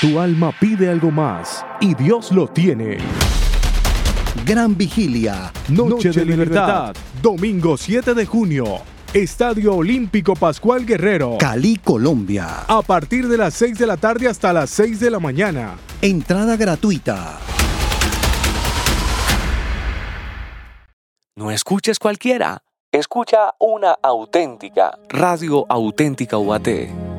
Tu alma pide algo más y Dios lo tiene. Gran Vigilia, Noche de Libertad, domingo 7 de junio, Estadio Olímpico Pascual Guerrero, Cali, Colombia. a partir de las 6 de la tarde hasta las 6 de la mañana. Entrada gratuita. No escuches cualquiera, escucha una auténtica, Radio Auténtica UAT.